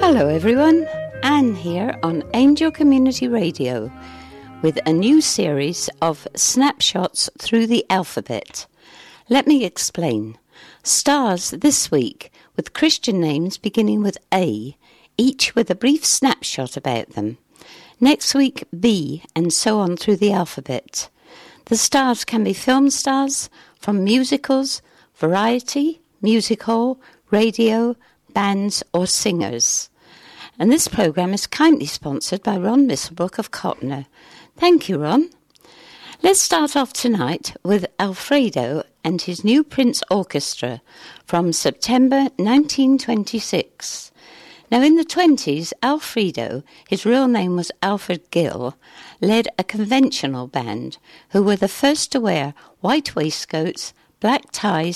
Hello everyone, Anne here on Angel Community Radio with a new series of snapshots through the alphabet. Let me explain. Stars this week with Christian names beginning with A, each with a brief snapshot about them. Next week B, and so on through the alphabet. The stars can be film stars from musicals, variety, music hall, radio, bands or singers. And this programme is kindly sponsored by Ron Misselbrook of Cottoner. Thank you, Ron. Let's start off tonight with Alfredo and his new Prince Orchestra from September 1926. Now, in the 20s, Alfredo, his real name was Alfred Gill, led a conventional band who were the first to wear white waistcoats, black ties,